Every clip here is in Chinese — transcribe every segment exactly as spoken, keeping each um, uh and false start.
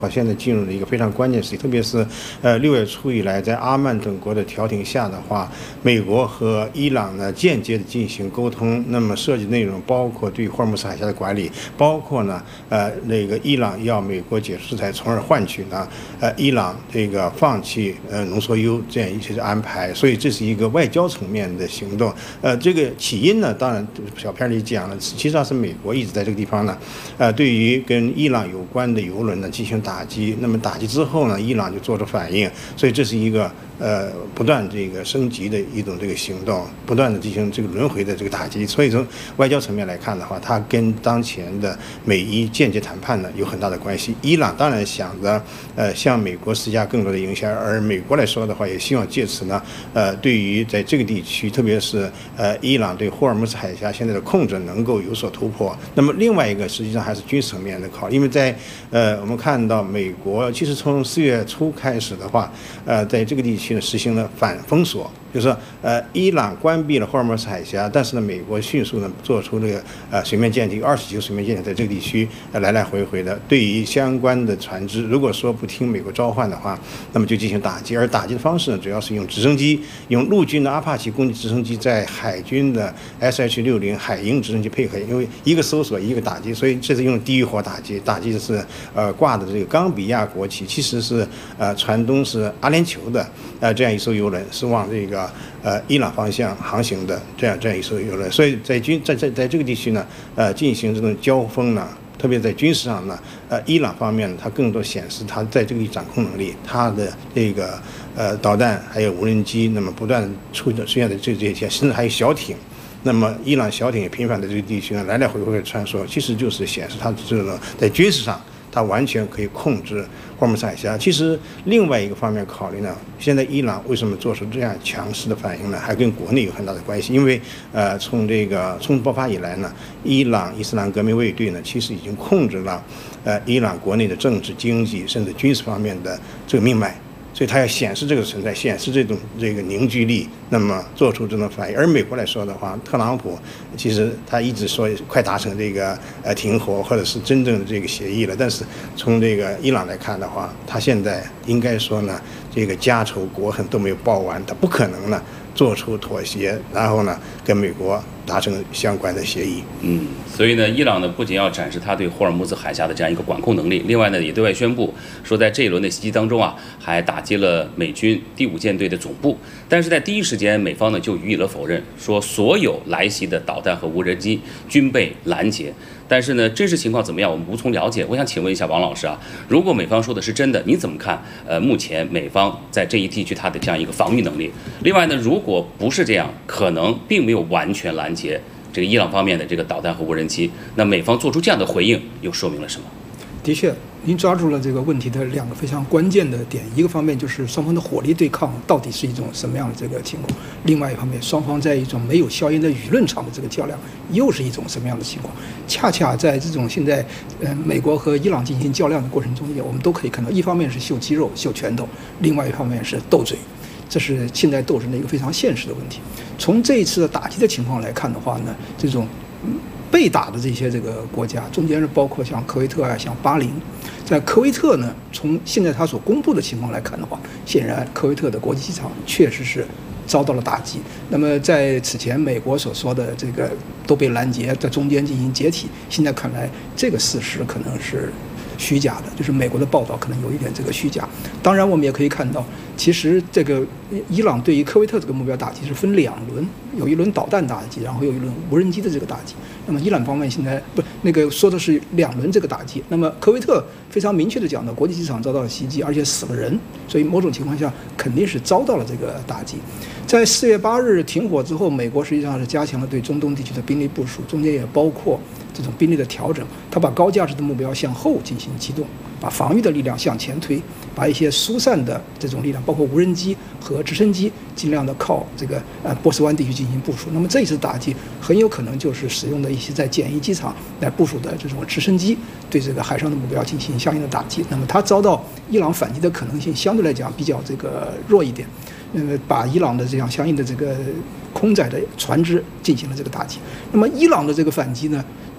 现在进入了一个非常关键时期，特别是呃六月初以来，在阿曼等国的调停下的话，美国和伊朗呢间接的进行沟通，那么涉及内容包括对霍尔木兹海峡的管理，包括呢呃那个伊朗要美国解除制裁，从而换取呢呃伊朗这个放弃呃浓缩铀这样一些安排，所以这是一个外交层面的行动。呃，这个起因呢，当然小片里讲了，实际上是美国一直在这个地方呢，呃，对于跟伊朗有关的油轮呢进行打。打击，那么打击之后呢，伊朗就做出反应，所以这是一个呃不断这个升级的一种这个行动，不断的进行这个轮回的这个打击。所以从外交层面来看的话，它跟当前的美伊间接谈判呢有很大的关系。伊朗当然想着呃向美国施加更多的影响，而美国来说的话，也希望借此呢呃对于在这个地区，特别是呃伊朗对霍尔木兹海峡现在的控制能够有所突破。那么另外一个实际上还是军事层面的考虑，因为在呃我们看到。美国其实从四月初开始的话，呃，在这个地区呢实行了反封锁，就是说，呃，伊朗关闭了霍尔木兹海峡，但是呢，美国迅速呢做出这个呃水面舰艇二十几个水面舰艇在这个地区呃来来回回的，对于相关的船只，如果说不听美国召唤的话，那么就进行打击，而打击的方式呢，主要是用直升机，用陆军的阿帕奇攻击直升机在海军的 S H 六十海鹰直升机配合，因为一个搜索一个打击，所以这是用低于火打击，打击的是呃挂的这个冈比亚国旗，其实是呃船东是阿联酋的呃这样一艘游轮，是往这个呃伊朗方向航行的这样这样一艘游轮，所以在军在在在这个地区呢，呃进行这种交锋呢，特别在军事上呢，呃伊朗方面它更多显示它在这个掌控能力，它的这个呃导弹还有无人机，那么不断出出现的这这些，甚至还有小艇。那么，伊朗小艇也频繁在这个地区呢来来回回的穿梭，其实就是显示它这种在军事上，它完全可以控制霍尔木兹海峡。其实另外一个方面考虑呢，现在伊朗为什么做出这样强势的反应呢？还跟国内有很大的关系。因为呃，从这个冲突爆发以来呢，伊朗伊斯兰革命卫队呢，其实已经控制了呃伊朗国内的政治、经济甚至军事方面的这个命脉。所以它要显示这个存在，显示这种这个凝聚力，那么做出这种反应。而美国来说的话，特朗普其实他一直说快达成这个呃停火或者是真正的这个协议了，但是从这个伊朗来看的话，他现在应该说呢，这个家仇国恨都没有报完，他不可能呢做出妥协，然后呢跟美国达成相关的协议。 嗯，所以呢，伊朗呢不仅要展示他对霍尔木兹海峡的这样一个管控能力，另外呢也对外宣布说，在这一轮的袭击当中啊，还打击了美军第五舰队的总部。但是在第一时间，美方呢就予以了否认，说所有来袭的导弹和无人机均被拦截。但是呢，真实情况怎么样，我们无从了解。我想请问一下王老师啊，如果美方说的是真的，你怎么看？呃，目前美方在这一地区它的这样一个防御能力。另外呢，如果不是这样，可能并没有完全拦截这个伊朗方面的这个导弹和无人机，那美方做出这样的回应，又说明了什么？ 的确，您抓住了这个问题的两个非常关键的点，一个方面就是双方的火力对抗到底是一种什么样的这个情况，另外一方面，双方在一种没有硝烟的舆论场的这个较量，又是一种什么样的情况？恰恰在这种现在，呃，美国和伊朗进行较量的过程中间，我们都可以看到，一方面是秀肌肉、秀拳头，另外一方面是斗嘴。这是现代斗争的一个非常现实的问题。从这一次的打击的情况来看的话呢，这种被打的这些这个国家，中间是包括像科威特啊、像巴林。在科威特呢，从现在他所公布的情况来看的话，显然科威特的国际机场确实是遭到了打击。那么在此前美国所说的这个都被拦截，在中间进行解体，现在看来这个事实可能是虚假的，就是美国的报道可能有一点这个虚假。当然，我们也可以看到，其实这个伊朗对于科威特这个目标打击是分两轮，有一轮导弹打击，然后有一轮无人机的这个打击。那么伊朗方面现在不那个说的是两轮这个打击。那么科威特非常明确的讲呢，国际机场遭到了袭击，而且死了人，所以某种情况下肯定是遭到了这个打击。在四月八日停火之后，美国实际上是加强了对中东地区的兵力部署，中间也包括这种兵力的调整。它把高价值的目标向后进行机动，把防御的力量向前推，把一些疏散的这种力量，包括无人机和直升机，尽量的靠这个呃波斯湾地区进行部署。那么这一次打击很有可能就是使用的一些在简易机场来部署的这种直升机，对这个海上的目标进行相应的打击。那么它遭到伊朗反击的可能性相对来讲比较这个弱一点。那么把伊朗的这样相应的这个空载的船只进行了这个打击。那么伊朗的这个反击呢，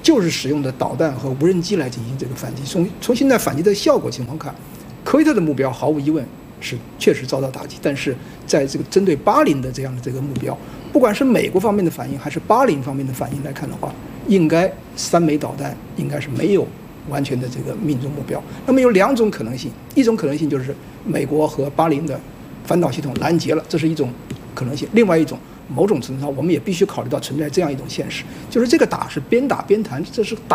就是使用的导弹和无人机来进行这个反击。从从现在反击的效果情况看，科威特的目标毫无疑问是确实遭到打击，但是在这个针对巴林的这样的这个目标，不管是美国方面的反应还是巴林方面的反应来看的话，应该三枚导弹应该是没有完全的这个命中目标。那么有两种可能性，一种可能性就是美国和巴林的反导系统拦截了，这是一种可能性；另外一种，某种程度上我们也必须考虑到存在这样一种现实，就是这个打是边打边谈，这是打